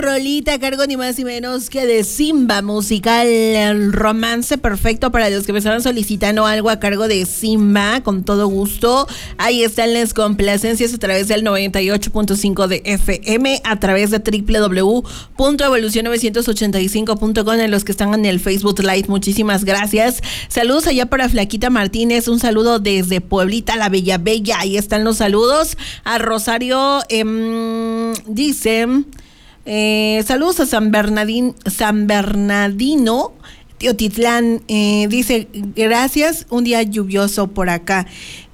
rolita a cargo ni más ni menos que de Simba Musical, el romance perfecto para los que me estaban solicitando algo a cargo de Simba, con todo gusto. Ahí están las complacencias a través del 98.5 de FM, a través de www.evolucion985.com, en los que están en el Facebook Live. Muchísimas gracias. Saludos allá para Flaquita Martínez, un saludo desde Pueblita, la Bella Bella. Ahí están los saludos. A Rosario dice... saludos a San Bernardino, Teotitlán, dice, gracias, un día lluvioso por acá.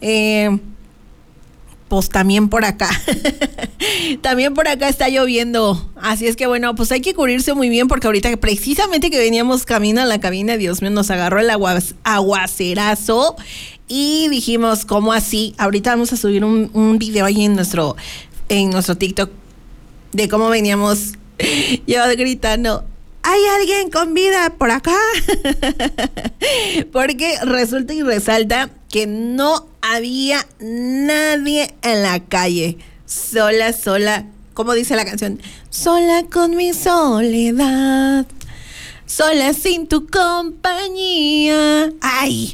Pues también por acá. También por acá está lloviendo. Así es que bueno, pues hay que cubrirse muy bien, porque ahorita precisamente que veníamos camino a la cabina, Dios mío, nos agarró el aguacerazo y dijimos, ¿cómo así? Ahorita vamos a subir un video ahí en nuestro TikTok de cómo veníamos yo gritando, ¿hay alguien con vida por acá? Porque resulta y resalta que no había nadie en la calle. Sola, ¿cómo dice la canción? Sola con mi soledad, sola sin tu compañía. ¡Ay!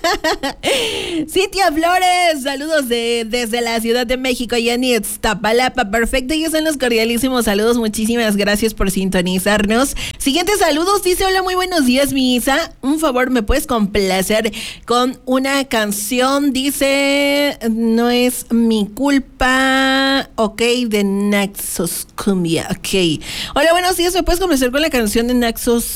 Cintia Flores, saludos desde la Ciudad de México, yani Iztapalapa. Perfecto, ellos son los cordialísimos saludos. Muchísimas gracias por sintonizarnos. Siguientes saludos, dice, hola, muy buenos días, mi Isa. Un favor, ¿me puedes complacer con una canción? Dice, no es mi culpa. Ok, de Naxos Cumbia. Ok. Hola, buenos días, ¿me puedes complacer con la canción de Naxos?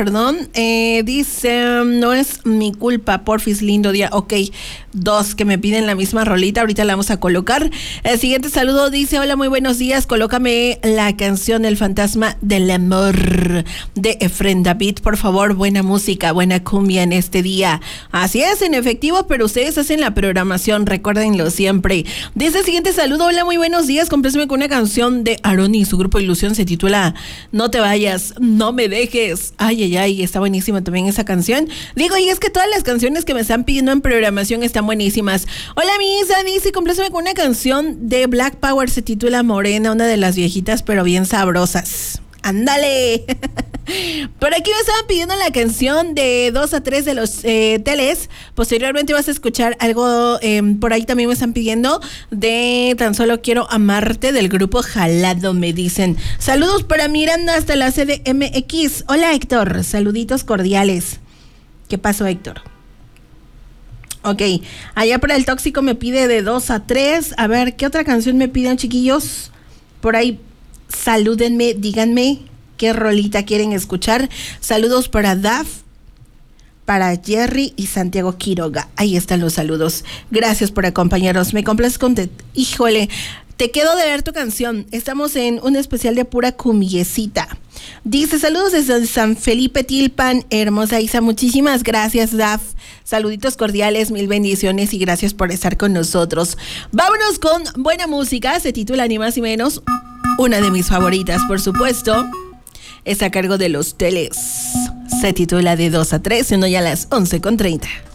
Dice, no es mi culpa, porfis, lindo día. Ok, dos que me piden la misma rolita, ahorita la vamos a colocar. El siguiente saludo dice, hola, muy buenos días, colócame la canción El Fantasma del Amor de Efren David, por favor. Buena música, buena cumbia en este día. Así es, en efectivo, pero ustedes hacen la programación, recuérdenlo siempre. Dice el siguiente saludo, hola, muy buenos días, compléceme con una canción de Aaron y su grupo Ilusión, se titula No te vayas, no me dejes. Ay, está buenísima también esa canción. Digo, y es que todas las canciones que me están pidiendo en programación están buenísimas. Hola, mi Isa, dice, compláceme con una canción de Black Power, se titula Morena, una de las viejitas, pero bien sabrosas. ¡Ándale! Por aquí me estaban pidiendo la canción de 2 a 3 de los teles. Posteriormente vas a escuchar algo, por ahí también me están pidiendo de Tan Solo Quiero Amarte, del grupo Jalado, me dicen. Saludos para Miranda hasta la CDMX. Hola, Héctor, saluditos cordiales. ¿Qué pasó, Héctor? Ok, allá para el Tóxico me pide de 2 a 3. A ver, ¿qué otra canción me piden, chiquillos? Por ahí, salúdenme, díganme qué rolita quieren escuchar. Saludos para Daf, para Jerry y Santiago Quiroga. Ahí están los saludos. Gracias por acompañarnos. Me complaces con híjole, te quedo de ver tu canción. Estamos en un especial de pura cumbiecita. Dice, saludos desde San Felipe Tilpan, hermosa Isa. Muchísimas gracias, Daf. Saluditos cordiales, mil bendiciones y gracias por estar con nosotros. Vámonos con buena música. Se titula ni más ni menos, una de mis favoritas, por supuesto. Es a cargo de los teles. Se titula de 2 a 3, siendo ya las 11:30.